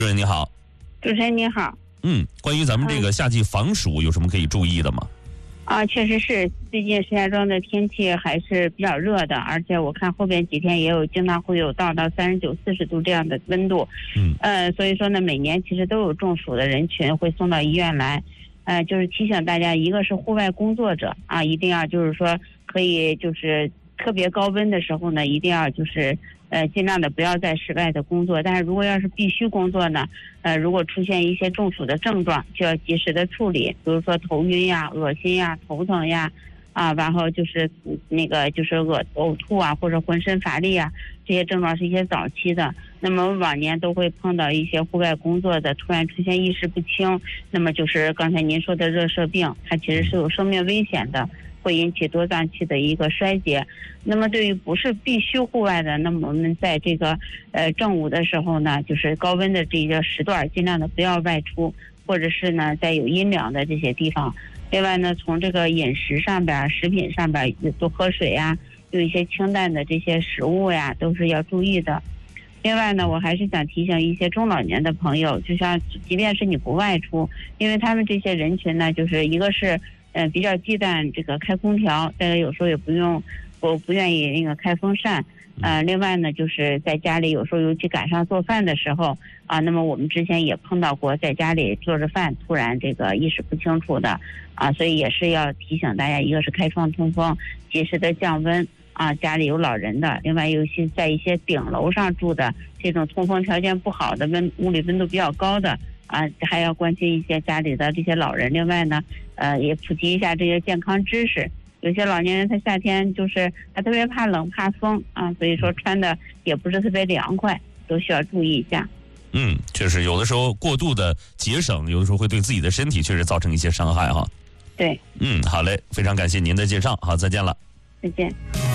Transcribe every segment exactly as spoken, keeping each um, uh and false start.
主任你好。 主持人你好。 嗯，关于咱们这个夏季防暑有什么可以注意的吗？ 啊，确实是，最近石家庄的天气还是比较热的，而且我看后边几天也有经常会有到到三十九、四十度这样的温度。 嗯， 呃，所以说呢，每年其实都有中暑的人群会送到医院来。呃，就是提醒大家，一个是户外工作者啊，一定要就是说可以就是特别高温的时候呢，一定要就是呃尽量的不要在室外的工作。但是如果要是必须工作呢，呃，如果出现一些中暑的症状，就要及时的处理，比如说头晕呀、恶心呀、头疼呀，啊，然后就是那个就是呕呕吐啊，或者浑身乏力啊，这些症状是一些早期的。那么往年都会碰到一些户外工作的突然出现意识不清，那么就是刚才您说的热射病，它其实是有生命危险的，会引起多脏器的一个衰竭。那么对于不是必须户外的，那么我们在这个呃正午的时候呢，就是高温的这个时段，尽量的不要外出，或者是呢在有阴凉的这些地方。另外呢，从这个饮食上边、食品上边，多喝水呀，有一些清淡的这些食物呀，都是要注意的。另外呢，我还是想提醒一些中老年的朋友，就像即便是你不外出，因为他们这些人群呢，就是一个是呃比较忌惮这个开空调，再有时候也不用我不愿意那个开风扇。呃，另外呢，就是在家里有时候尤其赶上做饭的时候啊，那么我们之前也碰到过在家里做着饭突然这个意识不清楚的啊，所以也是要提醒大家，一个是开窗通风，及时的降温啊，家里有老人的，另外有些在一些顶楼上住的这种通风条件不好的温屋里温度比较高的啊，还要关心一些家里的这些老人。另外呢，呃，也普及一下这些健康知识。有些老年人他夏天就是他特别怕冷怕风啊，所以说穿的也不是特别凉快，都需要注意一下。 嗯，确实有的时候过度的节省，有的时候会对自己的身体确实造成一些伤害哈。 对。 嗯，好嘞，非常感谢您的介绍，好，再见了。 再见。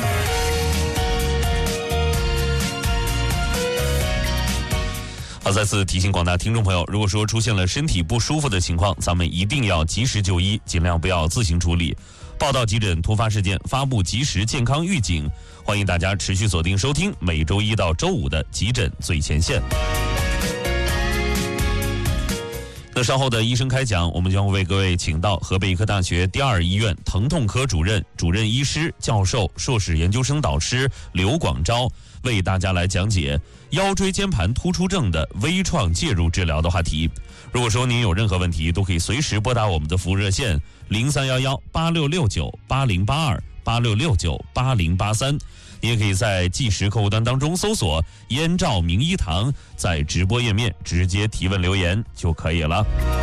好，再次提醒广大听众朋友，如果说出现了身体不舒服的情况，咱们一定要及时就医，尽量不要自行处理。报道急诊突发事件，发布及时健康预警，欢迎大家持续锁定收听每周一到周五的急诊最前线。那稍后的医生开讲，我们将为各位请到河北医科大学第二医院疼痛科主任、主任医师、教授、硕士研究生导师刘广昭，为大家来讲解腰椎间盘突出症的微创介入治疗的话题。如果说您有任何问题，都可以随时拨打我们的服务热线零三幺幺八六六九八零八二八六六九八零八三。你也可以在即时客户端当中搜索燕赵名医堂，在直播页面直接提问留言就可以了。